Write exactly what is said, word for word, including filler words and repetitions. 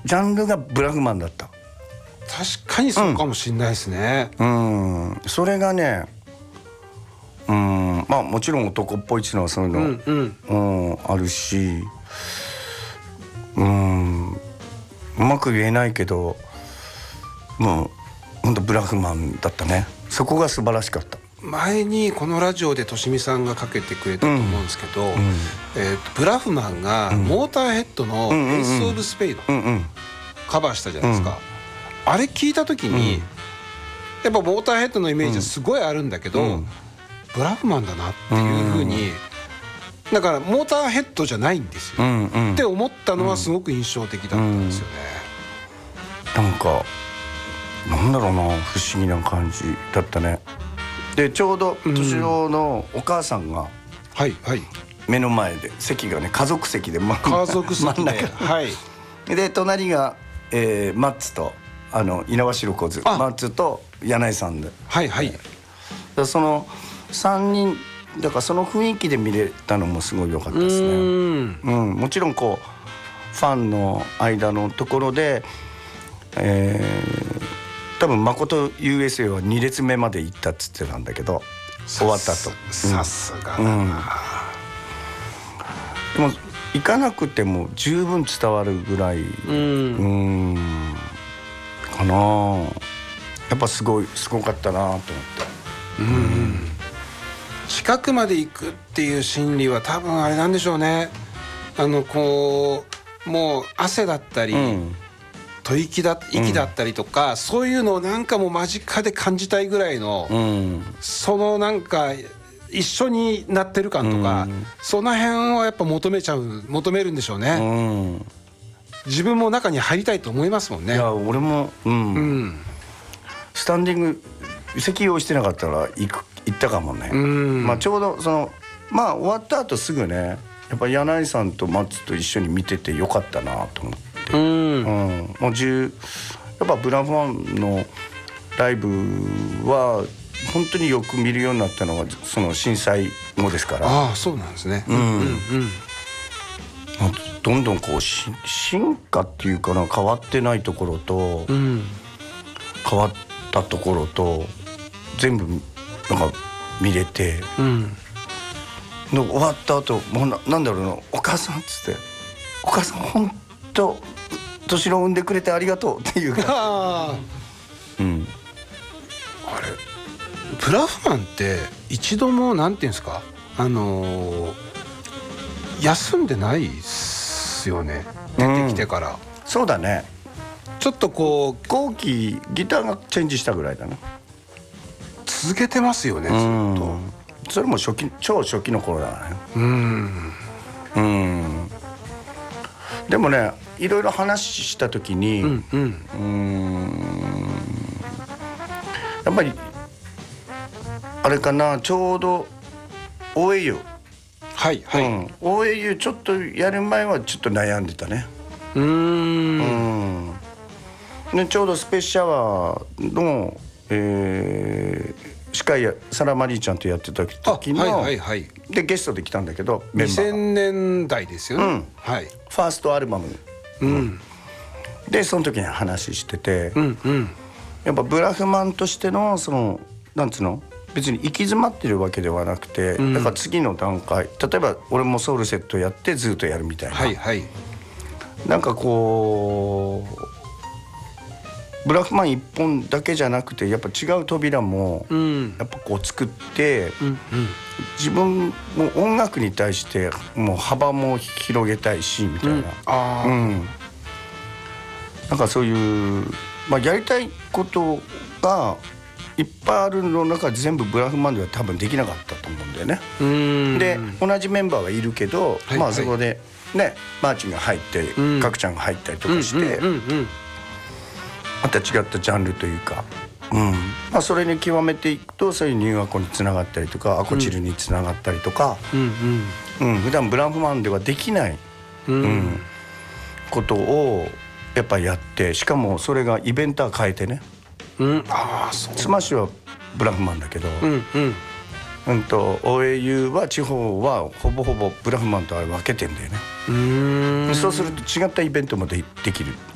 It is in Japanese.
ジャンルがブラフマンだった。 確かにそうかもしれないですね。 うん、うん、それがね、うん、まあもちろん男っぽいっていうのはそういうの、うんうんうん、あるし、うん、うまく言えないけど、もう本当ブラフマンだったね。そこが素晴らしかった。 前にこのラジオでとしみさんがかけてくれたと思うんですけど、うんうん、えー、とブラフマンがモーターヘッドの「エース・オブ・スペイド」カバーしたじゃないですか、うん、あれ聞いた時に、うん、やっぱモーターヘッドのイメージはすごいあるんだけど、うん、ブラフマンだなっていう風に、だからモーターヘッドじゃないんですよ、うんうん、って思ったのはすごく印象的だったんですよね、 うんうん、なんかなんだろうな、不思議な感じだったね。でちょうど敏郎のお母さんが目の前で、席がね家族席で、ま、 家族席で、はい、 で隣が、えー、マッツとあの猪苗代小津、マッツと柳井さんで、 はいはい、 でそのさんにんだから、その雰囲気で見れたのもすごい良かったですね。うん、うん、もちろんこうファンの間のところで、えー多分誠 ユーエスエー はに列目まで行ったっつってたんだけど、終わった後、 さすがだな、うん、 でも行かなくても十分伝わるぐらい、うん、うんかな。やっぱすごいすごかったなと思って、うんうん、 近くまで行くっていう心理は多分あれなんでしょうね。あのこうもう汗だったり、うん、吐息だ息だったりとか、うん、そういうのをなんかもう間近で感じたいぐらいの、うん、そのなんか一緒になってる感とか、うん、その辺をやっぱ求めちゃう求めるんでしょうね、うん、自分も中に入りたいと思いますもんね。 いや俺も、うんうん、スタンディング席用意してなかったら行く行ったかもね、うん、まあ、ちょうどそのまあ終わった後すぐね、やっぱ柳井さんと松と一緒に見ててよかったなと思って、うんうん、もうじゅうやっぱブラフマンのライブは本当によく見るようになったのはその震災後ですから。 ああそうなんですね、うんうんうん、 どんどんこう進化っていうかな、変わってないところと、うん、変わったところと全部なんか見れて、うん、の終わった後もう な, なんだろうな、お母さんっつってお母さん本当敏郎産んでくれてありがとうっていうかあ、 うん、あれブラフマンって一度もなんていうんですか、あのー、休んでないっすよね、出てきてから、うん、 そうだね。 ちょっとこう後期ギターがチェンジしたぐらいだな。 続けてますよね、ずっと、うん、 それも初期超初期の頃だね。 うんうん、でもねいろいろ話した時に、うんうん、うーんやっぱりあれかな、ちょうど オーエーユー、 はいはい、うん、 オーエーユー ちょっとやる前はちょっと悩んでたね。 うーん、 うん、でちょうどスペースシャワーの、えー司会やサラマリーちゃんとやってた時の、はいはいはい、でゲストで来たんだけどメンバーがにせんねんだいですよね、うん、はい、ファーストアルバム、うん、でその時に話してて、うんうん、やっぱブラフマンとしてのそのなんつうの、別に行き詰まってるわけではなくて、うん、だから次の段階、例えば俺もソウルセットやってずっとやるみたいな、はいはい、なんかこうブラフマン一本だけじゃなくてやっぱ違う扉もやっぱこう作って、うんうん、自分も音楽に対してもう幅も広げたいしみたいな、うん、あ、うん、なんかそういう、まあ、やりたいことがいっぱいあるの中で全部ブラフマンでは多分できなかったと思うんだよね。うん、で同じメンバーはいるけど、はいはい、まあそこでねマーチンが入って、うん、角ちゃんが入ったりとかして、うんうんうんうん、また違ったジャンルというか、うん、まあ、それに極めていくとそういうニューアコにつながったりとかアコチルにつながったりとか、うんうんうん、普段ブラフマンではできない、うんうん、ことをやっぱやって、しかもそれがイベンター変えてね、うん、あ、そう、スマッシュはブラフマンだけど、うんうんうん、と オーエーユー は地方はほぼほぼブラフマンとは分けてんだよね。うーん、そうすると違ったイベントも で, できる